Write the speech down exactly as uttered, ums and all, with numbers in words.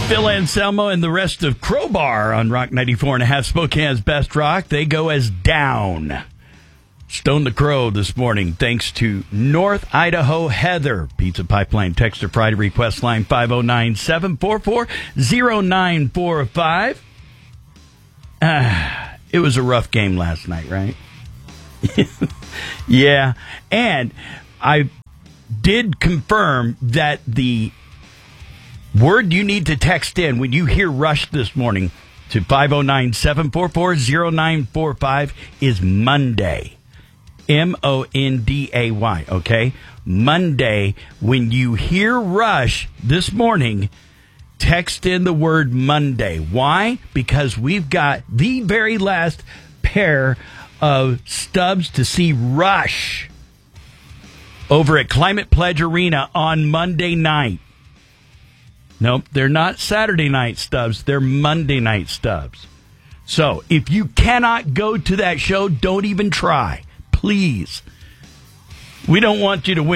Phil Anselmo and the rest of Crowbar on Rock ninety-four and a half, Spokane's best rock. They go as Down. Stone the Crow this morning, thanks to North Idaho Heather. Pizza Pipeline, text or Friday request line five oh nine, seven four four, oh nine four five. Ah, it was a rough game last night, right? Yeah, and I did confirm that the word you need to text in when you hear Rush this morning to five oh nine, seven four four, oh nine four five is Monday. M O N D A Y, okay? Monday, when you hear Rush this morning, text in the word Monday. Why? Because we've got the very last pair of stubs to see Rush over at Climate Pledge Arena on Monday night. Nope, they're not Saturday night stubs. They're Monday night stubs. So if you cannot go to that show, don't even try. Please. We don't want you to win.